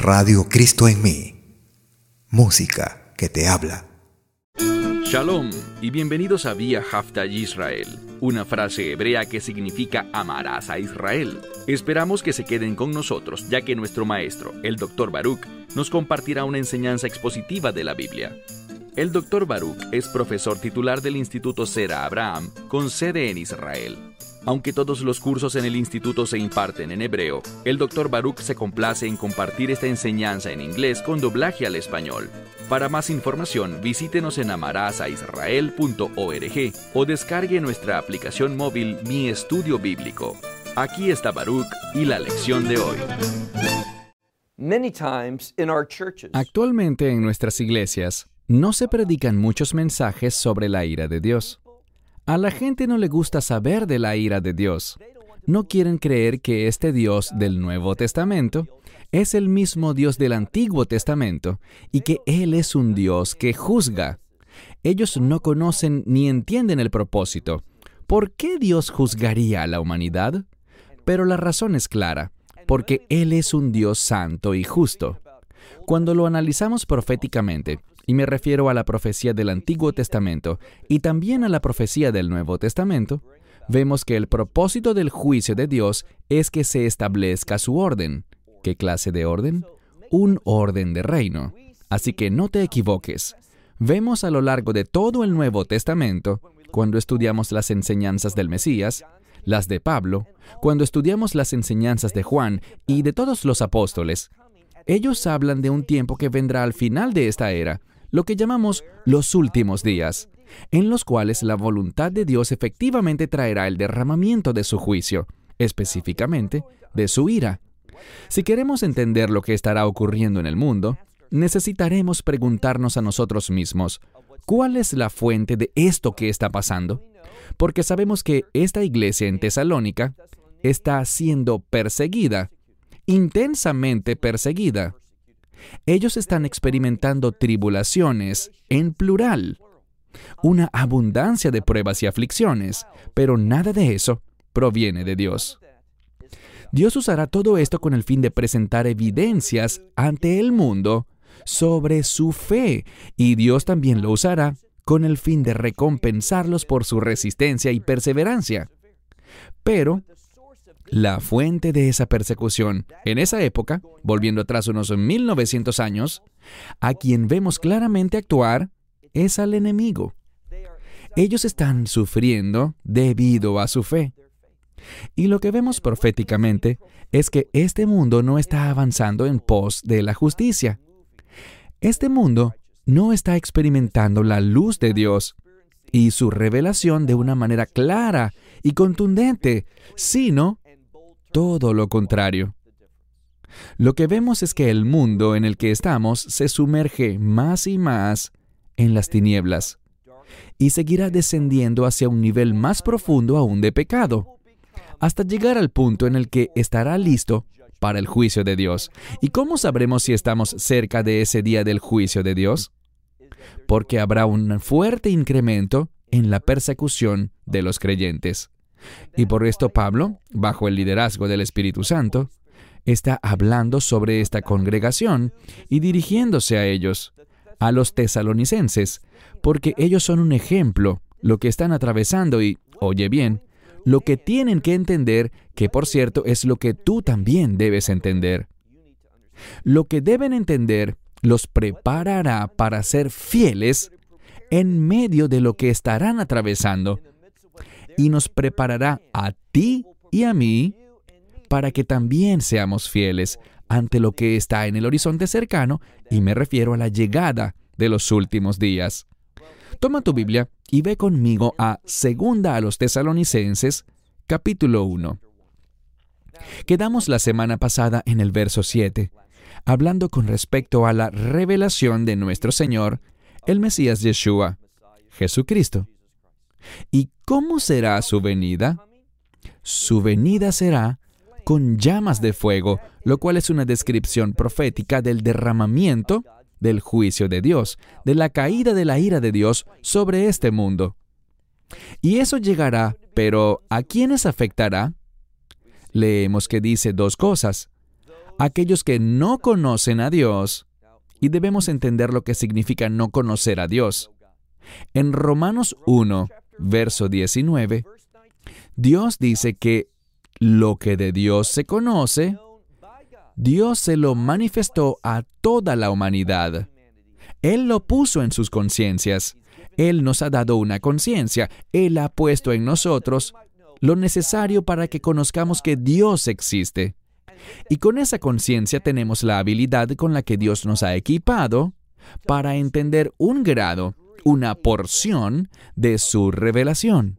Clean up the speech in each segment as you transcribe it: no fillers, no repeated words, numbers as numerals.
Radio Cristo en mí. Música que te habla. Shalom y bienvenidos a Vía Hafta Yisrael, una frase hebrea que significa amarás a Israel. Esperamos que se queden con nosotros, ya que nuestro maestro, el Dr. Baruch, nos compartirá una enseñanza expositiva de la Biblia. El Dr. Baruch es profesor titular del Instituto Sera Abraham, con sede en Israel. Aunque todos los cursos en el instituto se imparten en hebreo, el Dr. Baruch se complace en compartir esta enseñanza en inglés con doblaje al español. Para más información, visítenos en amarasaisrael.org o descargue nuestra aplicación móvil Mi Estudio Bíblico. Aquí está Baruch y la lección de hoy. Actualmente en nuestras iglesias no se predican muchos mensajes sobre la ira de Dios. A la gente no le gusta saber de la ira de Dios. No quieren creer que este Dios del Nuevo Testamento es el mismo Dios del Antiguo Testamento y que Él es un Dios que juzga. Ellos no conocen ni entienden el propósito. ¿Por qué Dios juzgaría a la humanidad? Pero la razón es clara, porque Él es un Dios santo y justo. Cuando lo analizamos proféticamente, y me refiero a la profecía del Antiguo Testamento y también a la profecía del Nuevo Testamento, vemos que el propósito del juicio de Dios es que se establezca su orden. ¿Qué clase de orden? Un orden de reino. Así que no te equivoques. Vemos a lo largo de todo el Nuevo Testamento, cuando estudiamos las enseñanzas del Mesías, las de Pablo, cuando estudiamos las enseñanzas de Juan y de todos los apóstoles, ellos hablan de un tiempo que vendrá al final de esta era, lo que llamamos los últimos días, en los cuales la voluntad de Dios efectivamente traerá el derramamiento de su juicio, específicamente de su ira. Si queremos entender lo que estará ocurriendo en el mundo, necesitaremos preguntarnos a nosotros mismos, ¿cuál es la fuente de esto que está pasando? Porque sabemos que esta iglesia en Tesalónica está siendo perseguida, intensamente perseguida. Ellos están experimentando tribulaciones, en plural, una abundancia de pruebas y aflicciones, pero nada de eso proviene de Dios. Dios usará todo esto con el fin de presentar evidencias ante el mundo sobre su fe, y Dios también lo usará con el fin de recompensarlos por su resistencia y perseverancia. Pero la fuente de esa persecución, en esa época, volviendo atrás unos 1900 años, a quien vemos claramente actuar, es al enemigo. Ellos están sufriendo debido a su fe. Y lo que vemos proféticamente es que este mundo no está avanzando en pos de la justicia. Este mundo no está experimentando la luz de Dios y su revelación de una manera clara y contundente, sino todo lo contrario. Lo que vemos es que el mundo en el que estamos se sumerge más y más en las tinieblas y seguirá descendiendo hacia un nivel más profundo aún de pecado, hasta llegar al punto en el que estará listo para el juicio de Dios. ¿Y cómo sabremos si estamos cerca de ese día del juicio de Dios? Porque habrá un fuerte incremento en la persecución de los creyentes. Y por esto Pablo, bajo el liderazgo del Espíritu Santo, está hablando sobre esta congregación y dirigiéndose a ellos, a los tesalonicenses, porque ellos son un ejemplo, lo que están atravesando y, oye bien, lo que tienen que entender, que por cierto es lo que tú también debes entender. Lo que deben entender los preparará para ser fieles en medio de lo que estarán atravesando, y nos preparará a ti y a mí para que también seamos fieles ante lo que está en el horizonte cercano, y me refiero a la llegada de los últimos días. Toma tu Biblia y ve conmigo a 2 a los Tesalonicenses, capítulo 1. Quedamos la semana pasada en el verso 7, hablando con respecto a la revelación de nuestro Señor, el Mesías Yeshua, Jesucristo. ¿Y cómo será su venida? Su venida será con llamas de fuego, lo cual es una descripción profética del derramamiento del juicio de Dios, de la caída de la ira de Dios sobre este mundo. Y eso llegará, pero ¿a quiénes afectará? Leemos que dice dos cosas: aquellos que no conocen a Dios, y debemos entender lo que significa no conocer a Dios. En Romanos 1, verso 19, Dios dice que lo que de Dios se conoce, Dios se lo manifestó a toda la humanidad. Él lo puso en sus conciencias. Él nos ha dado una conciencia. Él ha puesto en nosotros lo necesario para que conozcamos que Dios existe. Y con esa conciencia tenemos la habilidad con la que Dios nos ha equipado para entender un grado, una porción de su revelación.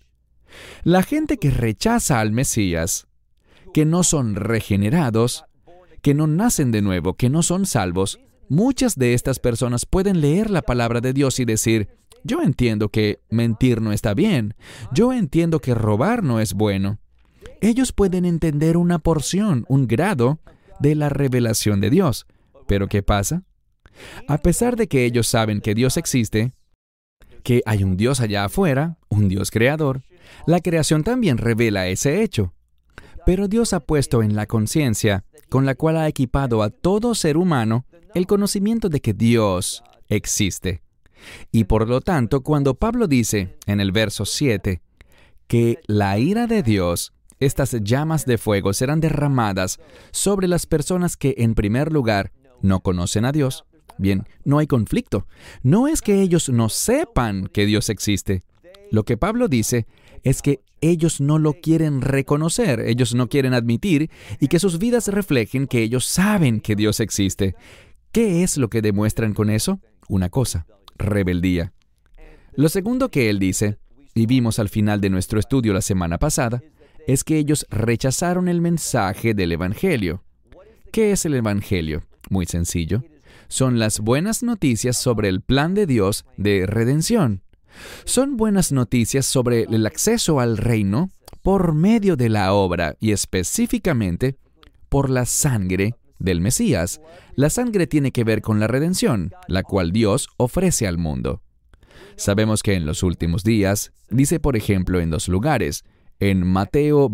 La gente que rechaza al Mesías, que no son regenerados, que no nacen de nuevo, que no son salvos, muchas de estas personas pueden leer la palabra de Dios y decir, yo entiendo que mentir no está bien, yo entiendo que robar no es bueno. Ellos pueden entender una porción, un grado de la revelación de Dios. ¿Pero qué pasa? A pesar de que ellos saben que Dios existe, que hay un Dios allá afuera, un Dios creador, la creación también revela ese hecho. Pero Dios ha puesto en la conciencia, con la cual ha equipado a todo ser humano, el conocimiento de que Dios existe. Y por lo tanto, cuando Pablo dice en el verso 7 que la ira de Dios, estas llamas de fuego serán derramadas sobre las personas que, en primer lugar, no conocen a Dios. Bien, no hay conflicto. No es que ellos no sepan que Dios existe. Lo que Pablo dice es que ellos no lo quieren reconocer, ellos no quieren admitir y que sus vidas reflejen que ellos saben que Dios existe. ¿Qué es lo que demuestran con eso? Una cosa, rebeldía. Lo segundo que él dice, y vimos al final de nuestro estudio la semana pasada, es que ellos rechazaron el mensaje del Evangelio. ¿Qué es el Evangelio? Muy sencillo. Son las buenas noticias sobre el plan de Dios de redención. Son buenas noticias sobre el acceso al reino por medio de la obra y específicamente por la sangre del Mesías. La sangre tiene que ver con la redención, la cual Dios ofrece al mundo. Sabemos que en los últimos días, dice por ejemplo en 2 lugares, en Mateo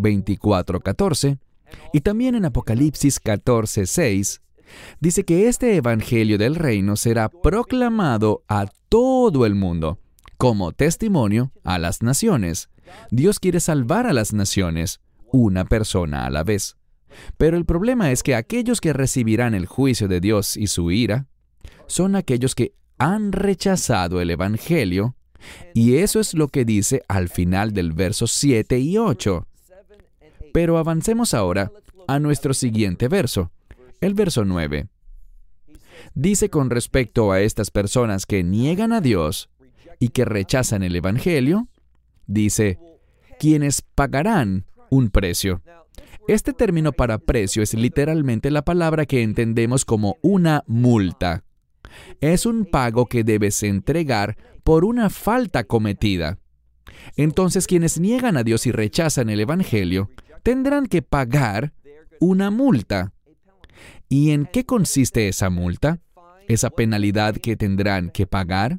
24:14 y también en Apocalipsis 14:6, dice que este evangelio del reino será proclamado a todo el mundo como testimonio a las naciones. Dios quiere salvar a las naciones, una persona a la vez. Pero el problema es que aquellos que recibirán el juicio de Dios y su ira son aquellos que han rechazado el evangelio, y eso es lo que dice al final del verso 7 y 8. Pero avancemos ahora a nuestro siguiente verso, el verso 9. Dice con respecto a estas personas que niegan a Dios y que rechazan el evangelio, dice, quienes pagarán un precio. Este término para precio es literalmente la palabra que entendemos como una multa. Es un pago que debes entregar por una falta cometida. Entonces, quienes niegan a Dios y rechazan el evangelio, tendrán que pagar una multa. ¿Y en qué consiste esa multa? ¿Esa penalidad que tendrán que pagar?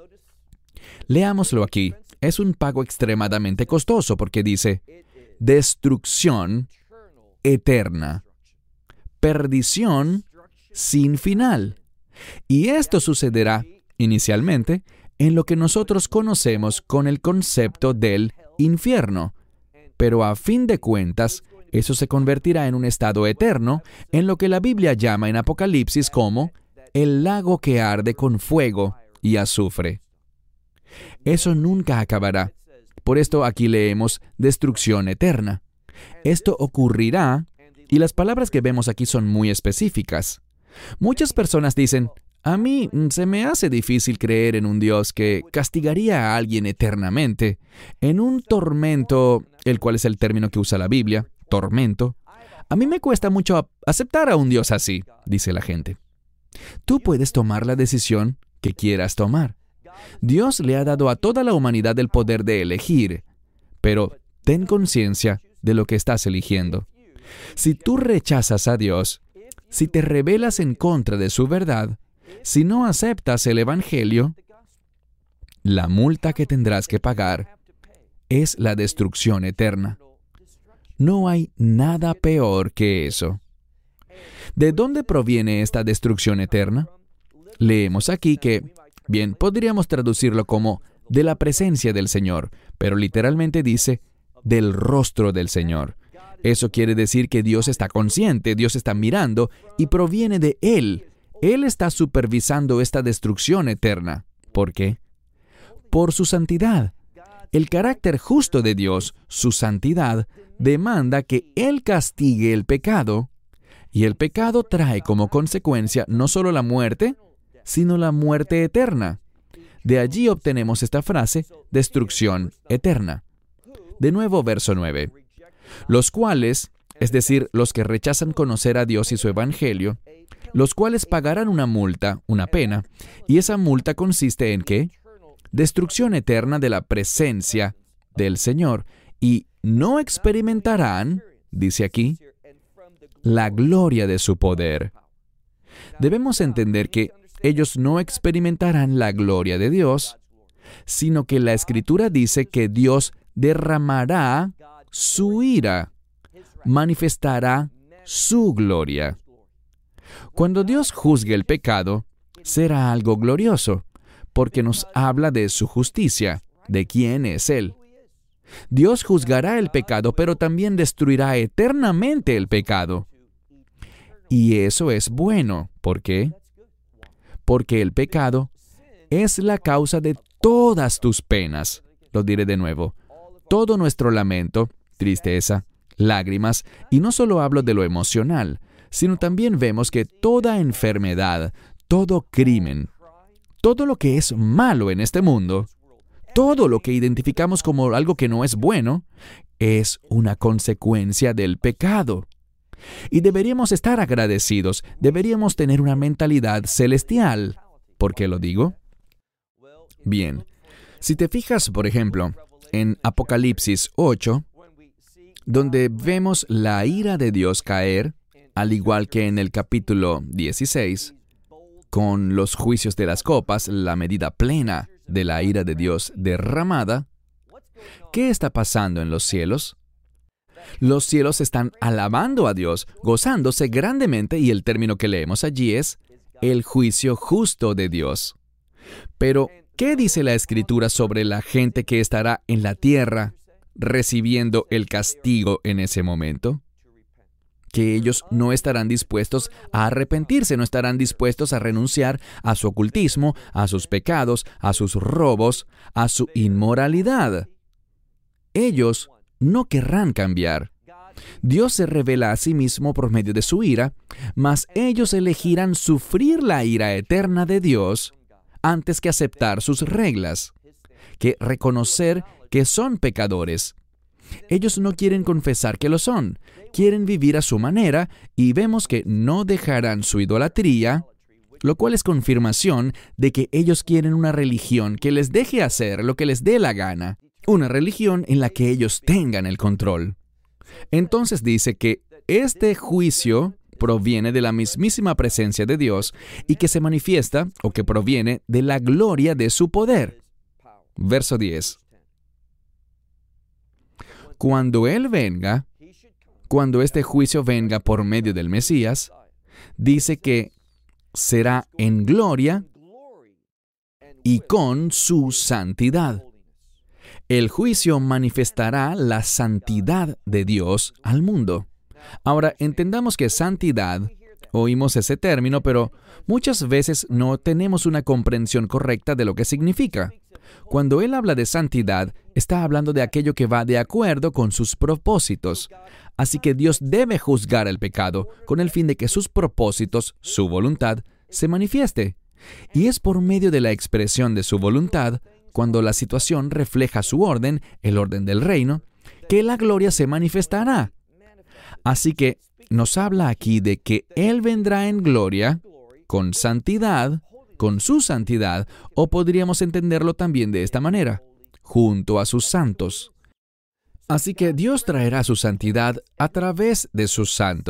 Leámoslo aquí. Es un pago extremadamente costoso porque dice, destrucción eterna, perdición sin final. Y esto sucederá, inicialmente, en lo que nosotros conocemos con el concepto del infierno. Pero a fin de cuentas, eso se convertirá en un estado eterno, en lo que la Biblia llama en Apocalipsis como el lago que arde con fuego y azufre. Eso nunca acabará. Por esto aquí leemos destrucción eterna. Esto ocurrirá, y las palabras que vemos aquí son muy específicas. Muchas personas dicen, a mí se me hace difícil creer en un Dios que castigaría a alguien eternamente, en un tormento, el cual es el término que usa la Biblia, tormento. A mí me cuesta mucho aceptar a un Dios así, dice la gente. Tú puedes tomar la decisión que quieras tomar. Dios le ha dado a toda la humanidad el poder de elegir, pero ten conciencia de lo que estás eligiendo. Si tú rechazas a Dios, si te rebelas en contra de su verdad, si no aceptas el Evangelio, la multa que tendrás que pagar es la destrucción eterna. No hay nada peor que eso. ¿De dónde proviene esta destrucción eterna? Leemos aquí que, bien, podríamos traducirlo como de la presencia del Señor, pero literalmente dice del rostro del Señor. Eso quiere decir que Dios está consciente, Dios está mirando y proviene de Él. Él está supervisando esta destrucción eterna. ¿Por qué? Por su santidad. El carácter justo de Dios, su santidad, demanda que Él castigue el pecado, y el pecado trae como consecuencia no solo la muerte, sino la muerte eterna. De allí obtenemos esta frase, destrucción eterna. De nuevo, verso 9. Los cuales, es decir, los que rechazan conocer a Dios y su evangelio, los cuales pagarán una multa, una pena, y esa multa consiste en ¿qué? Destrucción eterna de la presencia del Señor, y no experimentarán, dice aquí, la gloria de su poder. Debemos entender que ellos no experimentarán la gloria de Dios, sino que la Escritura dice que Dios derramará su ira, manifestará su gloria. Cuando Dios juzgue el pecado, será algo glorioso, porque nos habla de su justicia, de quién es Él. Dios juzgará el pecado, pero también destruirá eternamente el pecado. Y eso es bueno. ¿Por qué? Porque el pecado es la causa de todas tus penas. Lo diré de nuevo. Todo nuestro lamento, tristeza, lágrimas, y no solo hablo de lo emocional, sino también vemos que toda enfermedad, todo crimen, todo lo que es malo en este mundo, todo lo que identificamos como algo que no es bueno, es una consecuencia del pecado. Y deberíamos estar agradecidos, deberíamos tener una mentalidad celestial. ¿Por qué lo digo? Bien, si te fijas, por ejemplo, en Apocalipsis 8, donde vemos la ira de Dios caer, al igual que en el capítulo 16, con los juicios de las copas, la medida plena de la ira de Dios derramada, ¿qué está pasando en los cielos? Los cielos están alabando a Dios, gozándose grandemente, y el término que leemos allí es el juicio justo de Dios. Pero, ¿qué dice la Escritura sobre la gente que estará en la tierra recibiendo el castigo en ese momento? Que ellos no estarán dispuestos a arrepentirse, no estarán dispuestos a renunciar a su ocultismo, a sus pecados, a sus robos, a su inmoralidad. Ellos no querrán cambiar. Dios se revela a sí mismo por medio de su ira, mas ellos elegirán sufrir la ira eterna de Dios antes que aceptar sus reglas, que reconocer que son pecadores. Ellos no quieren confesar que lo son, quieren vivir a su manera, y vemos que no dejarán su idolatría, lo cual es confirmación de que ellos quieren una religión que les deje hacer lo que les dé la gana, una religión en la que ellos tengan el control. Entonces dice que este juicio proviene de la mismísima presencia de Dios y que se manifiesta o que proviene de la gloria de su poder. Verso 10. Cuando Él venga, cuando este juicio venga por medio del Mesías, dice que será en gloria y con su santidad. El juicio manifestará la santidad de Dios al mundo. Ahora, entendamos que santidad, oímos ese término, pero muchas veces no tenemos una comprensión correcta de lo que significa. Cuando Él habla de santidad, está hablando de aquello que va de acuerdo con sus propósitos. Así que Dios debe juzgar el pecado con el fin de que sus propósitos, su voluntad, se manifieste. Y es por medio de la expresión de su voluntad, cuando la situación refleja su orden, el orden del reino, que la gloria se manifestará. Así que nos habla aquí de que Él vendrá en gloria, con santidad, con su santidad, o podríamos entenderlo también de esta manera, junto a sus santos. Así que Dios traerá su santidad a través de sus santos.